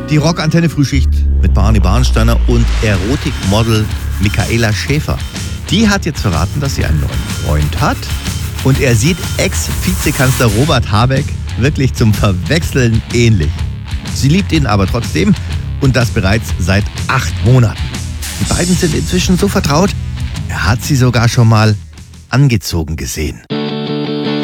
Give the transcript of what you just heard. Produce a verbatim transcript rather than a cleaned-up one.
Die Rockantenne Frühschicht mit Barney Barnsteiner und Erotikmodel Michaela Schäfer. Die hat jetzt verraten, dass sie einen neuen Freund hat. Und er sieht Ex-Vizekanzler Robert Habeck wirklich zum Verwechseln ähnlich. Sie liebt ihn aber trotzdem und das bereits seit acht Monaten. Die beiden sind inzwischen so vertraut, er hat sie sogar schon mal angezogen gesehen.